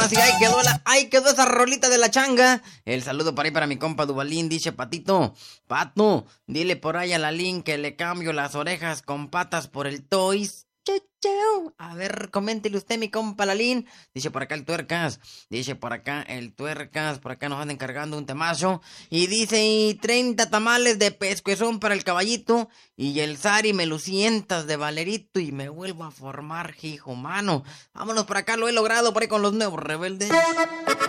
ahora sí, ahí quedó esa rolita de la changa. El saludo por ahí para mi compa Duvalín, dice Patito. Pato, dile por ahí a la Lin que le cambio las orejas con patas por el Toys. Chau, chau. A ver, coméntele usted, mi compa Lalín. Dice por acá el Tuercas. Dice por acá el Tuercas. Por acá nos andan encargando un temazo. Y dice, y 30 tamales de pescuezón para el caballito. Y el Sari me lucientas de Valerito. Y me vuelvo a formar, hijo mano. Vámonos por acá, lo he logrado por ahí con los nuevos rebeldes.